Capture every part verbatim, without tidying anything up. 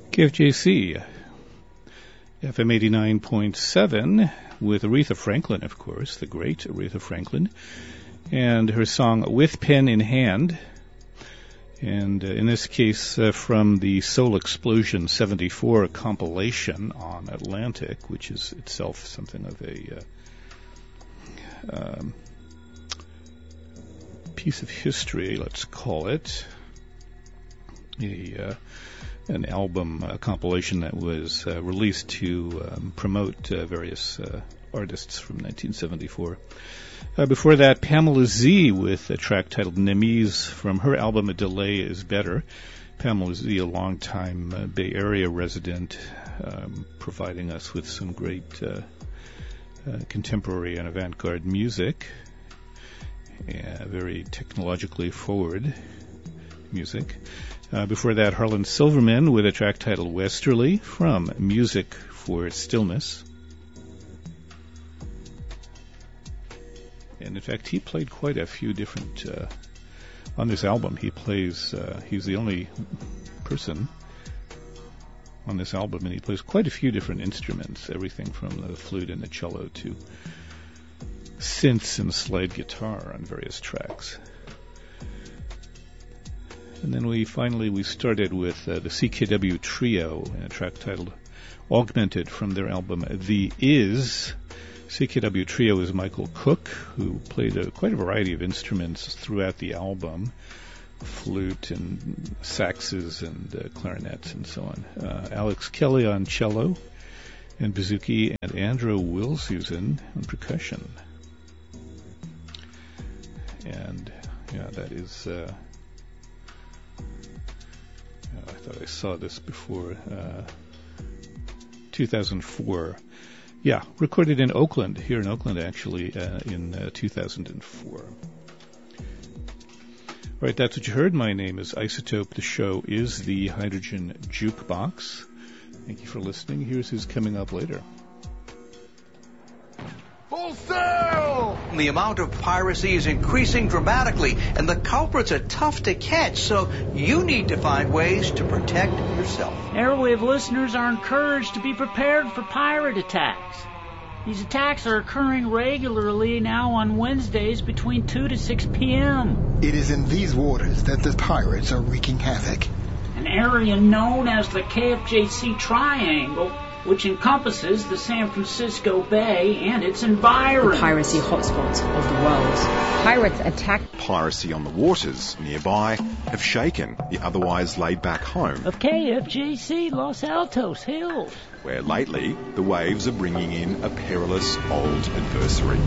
K F J C, F M eighty-nine point seven, with Aretha Franklin, of course, the great Aretha Franklin, and her song With Pen in Hand, and uh, in this case uh, from the Soul Explosion seventy-four compilation on Atlantic, which is itself something of a uh, um, piece of history, let's call it. A, uh, an album uh, compilation that was uh, released to um, promote uh, various uh, artists from nineteen seventy-four. Uh, before that, Pamela Z with a track titled Nemise from her album A Delay Is Better. Pamela Z, a longtime uh, Bay Area resident, um, providing us with some great uh, uh, contemporary and avant-garde music. Yeah, very technologically forward music. Uh, before that, Harlan Silverman with a track titled Westerly from Music for Stillness. And in fact, he played quite a few different, uh, on this album, he plays, uh, he's the only person on this album, and he plays quite a few different instruments, everything from the flute and the cello to synths and slide guitar on various tracks. And then we finally, we started with uh, the C K W Trio and a track titled Augmented from their album The Is. C K W Trio is Michael Cook, who played a, quite a variety of instruments throughout the album, flute and saxes and uh, clarinets and so on. Uh, Alex Kelly on cello and bouzouki, and Andrew Wilsusen on percussion. And yeah, that is... Uh, I thought I saw this before. Uh, two thousand four. Yeah, recorded in Oakland, here in Oakland, actually, uh, in uh, two thousand four. All right, that's what you heard. My name is Isotope. The show is the Hydrogen Jukebox. Thank you for listening. Here's who's coming up later. Full sail! The amount of piracy is increasing dramatically, and the culprits are tough to catch, so you need to find ways to protect yourself. Airwave listeners are encouraged to be prepared for pirate attacks. These attacks are occurring regularly now on Wednesdays between two to six p.m. It is in these waters that the pirates are wreaking havoc. An area known as the K F J C Triangle, which encompasses the San Francisco Bay and its environs. The piracy hotspot of the world. Pirates attack. Piracy on the waters nearby have shaken the otherwise laid-back home of K F J C Los Altos Hills, where lately the waves are bringing in a perilous old adversary.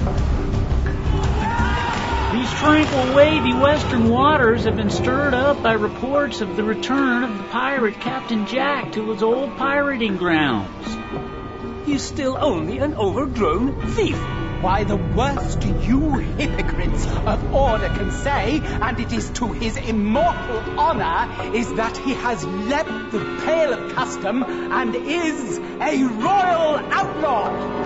These tranquil, wavy western waters have been stirred up by reports of the return of the pirate Captain Jack to his old pirating grounds. He's still only an overgrown thief. Why, the worst you hypocrites of order can say, and it is to his immortal honor, is that he has leapt the pale of custom and is a royal outlaw.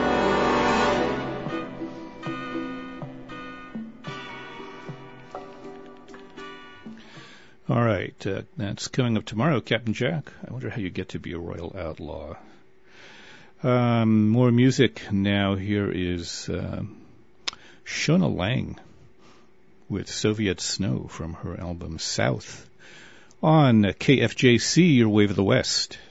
All right, uh, that's coming up tomorrow, Captain Jack. I wonder how you get to be a royal outlaw. Um, more music now. Here is uh, Shona Lang with Soviet Snow from her album South on K F J C, Your Wave of the West.